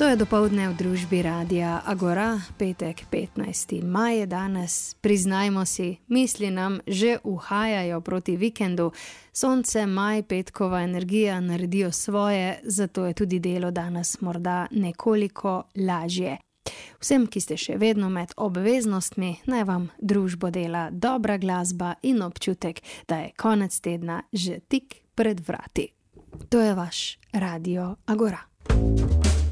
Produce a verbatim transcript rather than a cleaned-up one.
To je dopoldne v družbi Radia Agora, petek petnajsti maj je danes. Priznajmo si, misli nam že uhajajo proti vikendu. Sonce, maj, petkova energija naredijo svoje, zato je tudi delo danes morda nekoliko lažje. Vsem, ki ste še vedno med obveznostmi, naj vam družbo dela dobra glasba in občutek, da je konec tedna že tik pred vrati. To je vaš Radio Agora.